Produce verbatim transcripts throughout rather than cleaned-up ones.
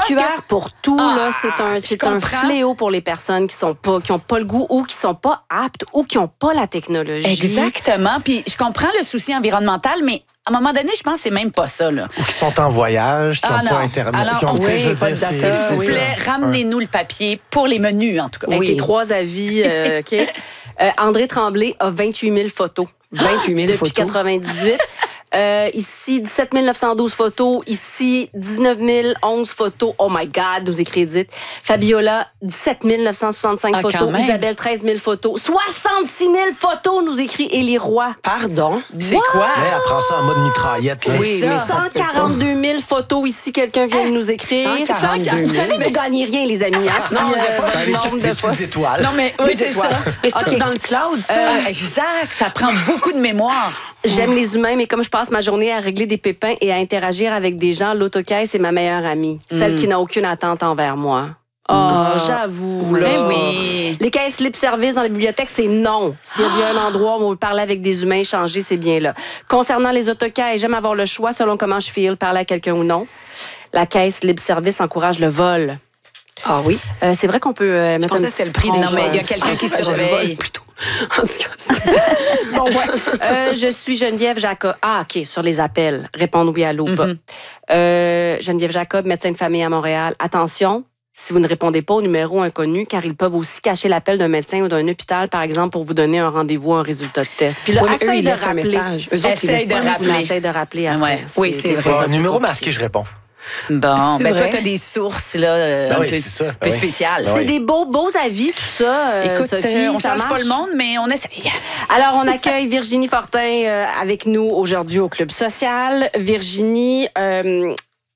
Q R que... pour tout, ah, là, c'est un, c'est un fléau pour les personnes qui sont pas, qui ont pas le goût ou qui sont pas aptes ou qui ont pas la technologie. Exactement. Puis je comprends le souci environnemental, mais à un moment donné, je pense que c'est même pas ça, là. Ou qui sont en voyage, qui n'ont ah, pas Internet. Alors, qui ont, oui, je veux pas dire, de c'est- data. c'est S'il vous ça. plaît, ramenez-nous le papier pour les menus, en tout cas. Avec Oui. tes trois avis, euh, OK. Euh, André Tremblay a vingt-huit mille photos. vingt-huit mille Depuis photos. quatre-vingt-dix-huit. Euh, ici, dix-sept mille neuf cent douze photos. Ici, dix-neuf mille onze photos. Oh my God, nous écrédite. Fabiola, dix-sept mille neuf cent soixante-cinq Ah, quand photos. même. Isabelle, treize mille photos. soixante-six mille photos, nous écrit Élie Roy. Pardon. C'est quoi? Mais elle prend ça en mode mitraillette. Là. Oui, mais ça cent quarante-deux mille photos ici, quelqu'un vient de nous écrire. cent quarante-deux mille. Vous savez que vous gagnez rien, les amis. Hein, si, Non, euh, j'ai pas le des, nombre petites- de des fois. petites étoiles. Non, mais oui, c'est ça. Mais c'est OK. tout dans le cloud, ça. Euh, exact, ça prend beaucoup de mémoire. J'aime les humains, mais comme je passe ma journée à régler des pépins et à interagir avec des gens, l'autocaisse est ma meilleure amie. Celle qui n'a aucune attente envers moi. Oh, j'avoue. là. Ben oui. Les caisses libre-service dans les bibliothèques, c'est non. S'il y a bien un endroit où on veut parler avec des humains, échanger, c'est bien là. Concernant les autocaisses, j'aime avoir le choix selon comment je feel, parler à quelqu'un ou non. La caisse libre-service encourage le vol. Ah oui? Euh, c'est vrai qu'on peut euh, Je mettre pensais un que c'était petit le prix des Non, mais il y a tronche, quelqu'un qui Ah, j'avais surveille. vol plutôt. En tout cas, Bon, ouais. Euh, je suis Geneviève Jacob. Ah, OK, sur les appels. Répondre oui, allô, pas. Mhm. Euh, Geneviève Jacob, médecin de famille à Montréal. Attention, si vous ne répondez pas au numéro inconnu, car ils peuvent aussi cacher l'appel d'un médecin ou d'un hôpital, par exemple, pour vous donner un rendez-vous, un résultat de test. Puis là, oui, mais eux, essaye ils de laissent un rappeler. message. Eux autres, ils Essaye laissent de pas un rappeler. Mais essaye de rappeler après. Ouais. Oui, des c'est vrai. fois, Bon, ça un peut numéro compliquer. masqué, je réponds. Bon, C'est ben toi, vrai? t'as des sources, là, euh, Ben un oui, peu, c'est ça. Ben peu oui. spéciales. Ben C'est oui. des beaux, beaux avis, tout ça, euh, Écoute, Sophie, euh, on ça change pas marche? le monde, mais on essaye. Alors, on accueille Virginie Fortin euh, avec nous aujourd'hui au Club Social. Virginie, euh,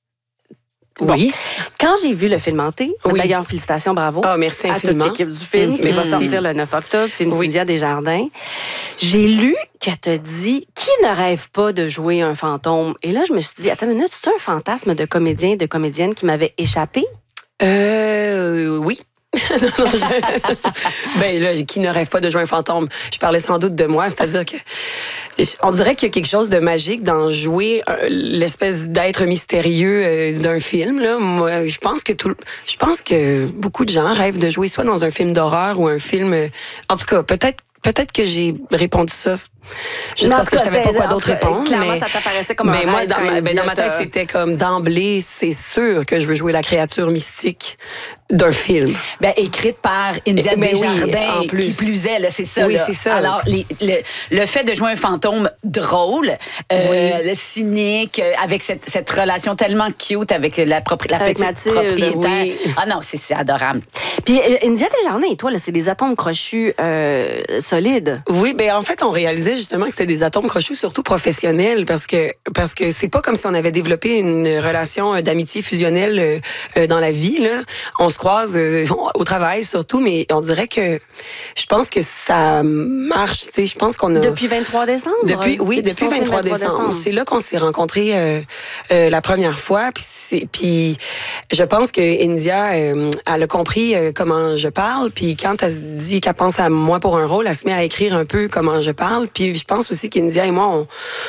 bon, Oui. quand j'ai vu le film Hanté, Oui. d'ailleurs, félicitations, bravo. Ah, merci à toute infiniment. l'équipe du film, qui va Merci. sortir le neuf octobre, film Oui. Cynthia Desjardins. J'ai lu que t'as dit « Qui ne rêve pas de jouer un fantôme? » Et là, je me suis dit, attends une minute, c'est un fantasme de comédien, de comédienne qui m'avait échappé? Euh, oui. Non, non, je- ben là, qui ne rêve pas de jouer un fantôme? Je parlais sans doute de moi, c'est-à-dire que on dirait qu'il y a quelque chose de magique dans jouer euh, l'espèce d'être mystérieux euh, d'un film. Là. Moi, je pense que tout, je pense que beaucoup de gens rêvent de jouer soit dans un film d'horreur ou un film. euh, en tout cas, peut-être. Peut-être que j'ai répondu ça juste Non, en parce tout que je cas, savais pas c'était- quoi en d'autre tout cas, répondre. clairement, mais, ça t'apparaissait comme un mais moi, rêve dans, quand ma, il ben, dit, dans ma tête, t'as- c'était comme d'emblée, c'est sûr que je veux jouer la créature mystique d'un film. Ben, écrite par India Eh, ben oui, Desjardins, en plus. qui plus est, là, c'est ça. Oui, là. c'est ça. Alors, les- le, le fait de jouer un fantôme drôle, euh, cynique, euh, avec cette, cette relation tellement cute avec la, propri- la Avec petite Mathilde, propriétaire. oui. Ah non, c'est c'est adorable. Puis euh, India Desjardins et toi, là, c'est des atomes crochus euh, solides. Oui, ben en fait, on réalisait justement que c'était des atomes crochus, surtout professionnels, parce que parce que c'est pas comme si on avait développé une relation euh, d'amitié fusionnelle euh, euh, dans la vie. Là, on se croise euh, au travail surtout, mais on dirait que je pense que ça marche. Tu sais, je pense qu'on a Depuis vingt-trois décembre? Depuis, oui, depuis, son film vingt-trois décembre. C'est là qu'on s'est rencontrés euh, euh, la première fois. Puis, c'est- puis je pense que India, euh, elle a compris euh, comment je parle. Puis quand elle se dit qu'elle pense à moi pour un rôle, elle se met à écrire un peu comment je parle. Puis je pense aussi qu'India et moi, on...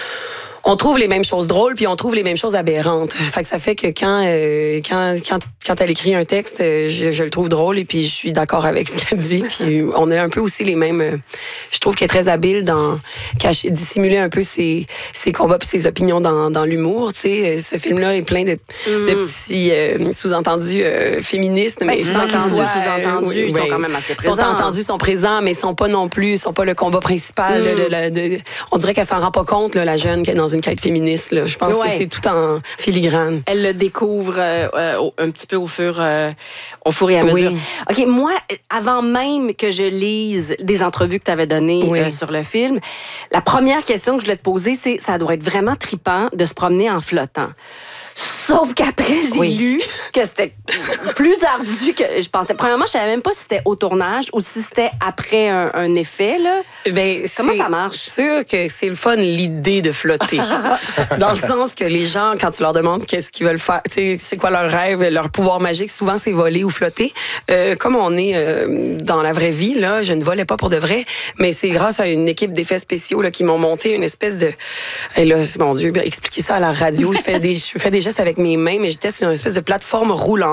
on trouve les mêmes choses drôles, puis on trouve les mêmes choses aberrantes. Fait que ça fait que quand euh, quand quand quand elle écrit un texte, euh, je, je le trouve drôle et puis je suis d'accord avec ce qu'elle dit. Puis on a un peu aussi les mêmes. euh, je trouve qu'elle est très habile dans cacher, dissimuler un peu ses ses combats puis ses opinions dans dans l'humour. Tu sais, ce film-là est plein de, Mm. de petits euh, sous-entendus euh, féministes, Ben, mais sans qu'ils sous-entendus, soient sous-entendus, ils sont quand même assez Ils sont présents. entendus, sont présents, mais ils sont pas non plus, ils sont pas le combat principal. Mm. De, de, la- de- on dirait qu'elle s'en rend pas compte, là, la jeune qui est dans une quête féministe. Là. Je pense Ouais. que c'est tout en filigrane. Elle le découvre euh, euh, au- un petit peu au fur, euh, au fur et à Oui. mesure. OK, moi, avant même que je lise des entrevues que tu avais données Oui. euh, sur le film, la première question que je voulais te poser, c'est ça doit être vraiment trippant de se promener en flottant. Sauf qu'après, j'ai Oui. lu que c'était plus ardu que je pensais. Premièrement, je savais même pas si c'était au tournage ou si c'était après un, un effet, là. Ben, Comment c'est ça marche? sûr que c'est le fun, l'idée de flotter. Dans le sens que les gens, quand tu leur demandes qu'est-ce qu'ils veulent faire, tu sais, c'est quoi leur rêve, leur pouvoir magique, souvent c'est voler ou flotter. Euh, comme on est euh, dans la vraie vie, là, je ne volais pas pour de vrai, mais c'est grâce à une équipe d'effets spéciaux là, qui m'ont monté une espèce de... Et là, mon Dieu, expliquer ça à la radio. Je fais des, je fais des gestes avec mes mains, mais j'étais sur une espèce de plateforme roulante.